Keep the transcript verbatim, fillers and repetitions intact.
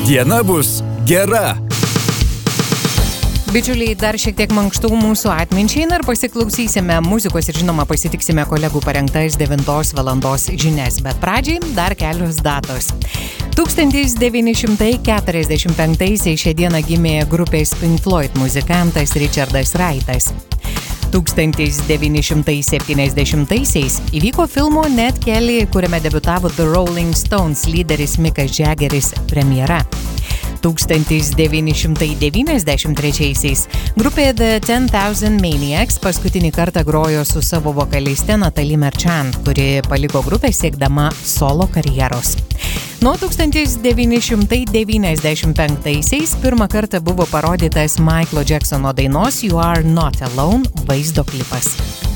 Diena bus gera. Bičiuliai, dar šiek tiek mankštų mūsų atminčiai ir pasiklausysime muzikos ir žinoma pasitiksime kolegų parengtas devintos valandos žinias, bet pradžiai dar kelios datos. tūkstantis devyni šimtai keturiasdešimt penktaisiais šią dieną gimė grupės Pink Floyd muzikantas Richardas Wrightas. tūkstantis devyni šimtai septyniasdešimtaisiais įvyko filmo Ned Kelly, kuriame debiutavo The Rolling Stones lyderis Mickas Jaggeris premjera. tūkstantis devyni šimtai devyniasdešimt trečiaisiais grupė The ten thousand Maniacs paskutinį kartą grojo su savo vokaliste Natalie Merchant, kuri paliko grupę siekdama solo karjeros. Nuo tūkstantis devyni šimtai devyniasdešimt penktaisiais pirmą kartą buvo parodytas Michaelo Jacksono dainos You Are Not Alone vaizdo klipas.